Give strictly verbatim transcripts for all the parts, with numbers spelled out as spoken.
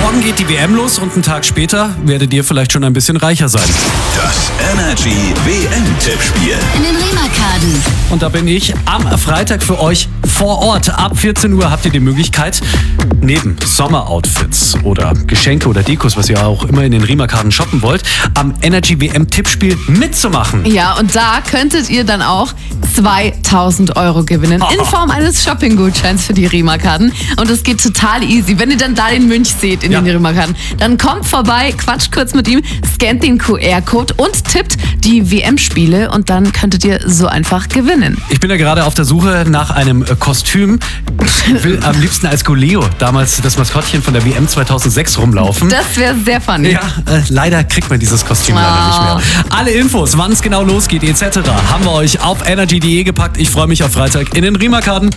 Morgen geht die W M los und einen Tag später werdet ihr vielleicht schon ein bisschen reicher sein. Das Energy W M-Tippspiel. In den Remakarden. Und da bin ich am Freitag für euch vor Ort. Ab vierzehn Uhr habt ihr die Möglichkeit, neben Sommeroutfits oder Geschenke oder Dekos, was ihr auch immer in den Remakarden shoppen wollt, am Energy W M-Tippspiel mitzumachen. Ja, und da könntet ihr dann auch zweitausend Euro gewinnen in Form eines Shopping-Gutscheins für die Remakarden. Und es geht total easy. Wenn ihr dann da den Mönch seht in Ja. den Remakarden, dann kommt vorbei, quatscht kurz mit ihm, scannt den Q R-Code und tippt die W M-Spiele und dann könntet ihr so einfach gewinnen. Ich bin ja gerade auf der Suche nach einem äh, Kostüm. Ich will am liebsten als Goleo, damals das Maskottchen von der W M zweitausendsechs, rumlaufen. Das wäre sehr funny. Ja, äh, leider kriegt man dieses Kostüm Ah. leider nicht mehr. Alle Infos, wann es genau losgeht et cetera haben wir euch auf energy punkt de gepackt. Ich freue mich auf Freitag in den Remakarden.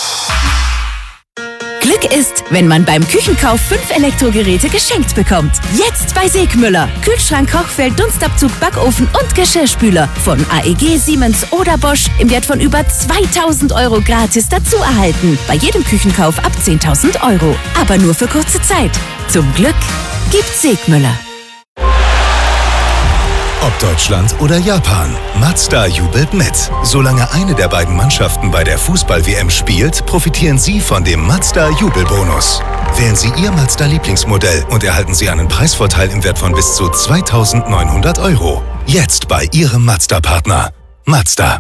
Glück ist, wenn man beim Küchenkauf fünf Elektrogeräte geschenkt bekommt. Jetzt bei Segmüller. Kühlschrank, Kochfeld, Dunstabzug, Backofen und Geschirrspüler. Von A E G, Siemens oder Bosch im Wert von über zweitausend Euro gratis dazu erhalten. Bei jedem Küchenkauf ab zehntausend Euro. Aber nur für kurze Zeit. Zum Glück gibt's Segmüller. Ob Deutschland oder Japan, Mazda jubelt mit. Solange eine der beiden Mannschaften bei der Fußball-W M spielt, profitieren Sie von dem Mazda Jubelbonus. Wählen Sie Ihr Mazda-Lieblingsmodell und erhalten Sie einen Preisvorteil im Wert von bis zu zweitausendneunhundert Euro. Jetzt bei Ihrem Mazda-Partner. Mazda.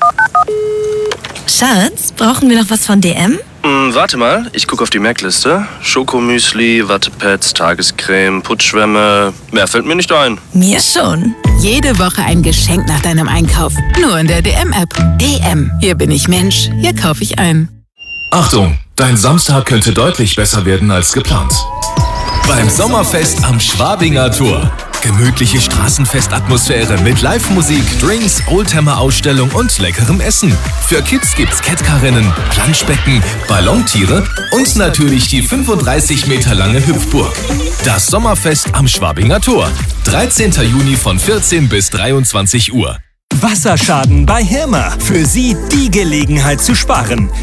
Schatz, brauchen wir noch was von D M? Hm, warte mal, ich gucke auf die Merkliste. Schokomüsli, Wattepads, Tagescreme, Putzschwämme. Mehr fällt mir nicht ein. Mir schon. Jede Woche ein Geschenk nach deinem Einkauf. Nur in der D M-App. D M. Hier bin ich Mensch. Hier kaufe ich ein. Achtung, dein Samstag könnte deutlich besser werden als geplant. Beim Sommerfest am Schwabinger Tor. Gemütliche Straßenfestatmosphäre mit Live-Musik, Drinks, Oldtimer-Ausstellung und leckerem Essen. Für Kids gibt's Catcar-Rennen, Planschbecken, Ballontiere und natürlich die fünfunddreißig Meter lange Hüpfburg. Das Sommerfest am Schwabinger Tor. dreizehnten Juni von vierzehn bis dreiundzwanzig Uhr. Wasserschaden bei Hirma. Für Sie die Gelegenheit zu sparen.